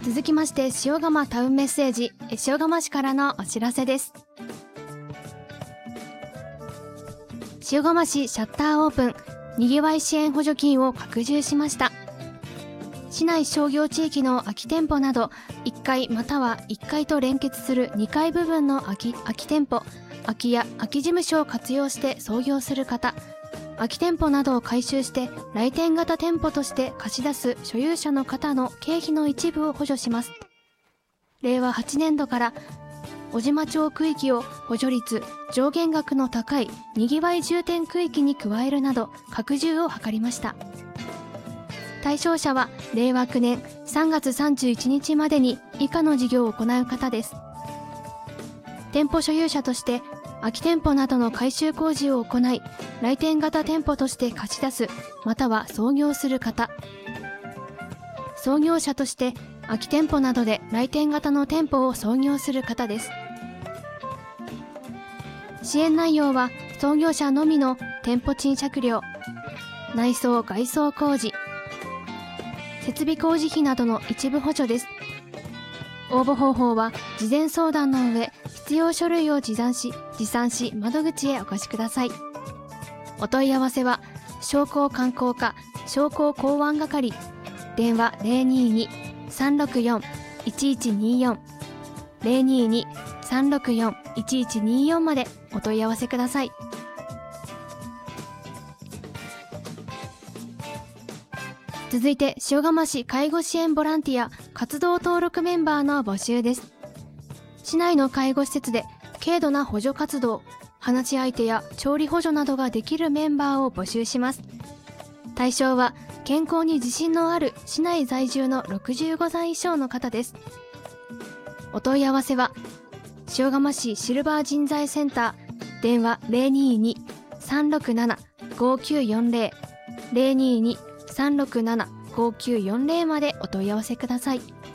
続きまして塩釜タウンメッセージ、塩釜市からのお知らせです。塩釜市シャッターオープン、にぎわい支援補助金を拡充しました。市内商業地域の空き店舗など1階または1階と連結する2階部分の空き店舗、空き家、空き事務所を活用して創業する方、空き店舗などを改修して来店型店舗として貸し出す所有者の方の経費の一部を補助します。令和8年度から小島町区域を補助率上限額の高いにぎわい重点区域に加えるなど拡充を図りました。対象者は令和9年3月31日までに以下の事業を行う方です。店舗所有者として空き店舗などの改修工事を行い、来店型店舗として貸し出す、または創業する方。創業者として空き店舗などで来店型の店舗を創業する方です。支援内容は創業者のみの店舗賃借料、内装・外装工事、設備工事費などの一部補助です。応募方法は事前相談の上、必要書類を持参し窓口へお越しください。お問い合わせは商工観光課商工港湾係、電話022-364-1124 022-364-1124までお問い合わせください。続いて塩釜市介護支援ボランティア活動登録メンバーの募集です。市内の介護施設で軽度な補助活動、話し相手や調理補助などができるメンバーを募集します。対象は健康に自信のある市内在住の65歳以上の方です。お問い合わせは塩釜市シルバー人材センター、電話022-367-5940 022-367-5940までお問い合わせください。